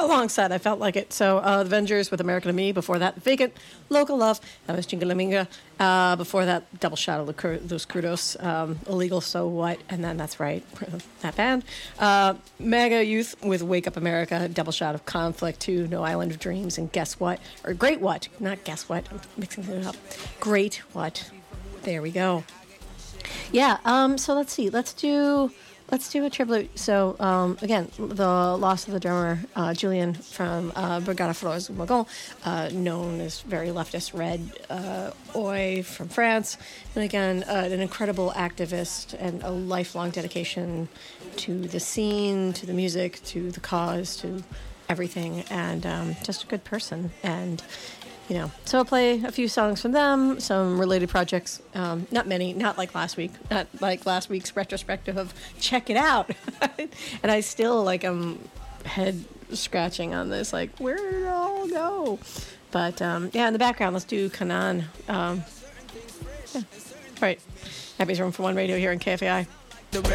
A long set. I felt like it. So, The Avengers with American to Me. Before that, Vacant, Local Love. That was Chingalinga. Before that, Double Shot of Los Crudos, Illegal, So What? And then That's Right, that band. Mega Youth with Wake Up America. Double Shot of Conflict 2, No Island of Dreams, and Guess What? Or Great What? Not Guess What. I'm mixing it up. Great What? There we go. Yeah. So let's see. Let's do a tribute. So, again, the loss of the drummer, Julian from Brigada Flores Magon, known as very leftist Red Oy from France. And again, an incredible activist and a lifelong dedication to the scene, to the music, to the cause, to everything, and just a good person. And so I'll play a few songs from them, some related projects. Not many, not like last week. Not like last week's retrospective of Check It Out. And I still, I'm head scratching on this, where did it all go? But, in the background, let's do Kanan. Right. Happy's Room for One Radio here in KFAI.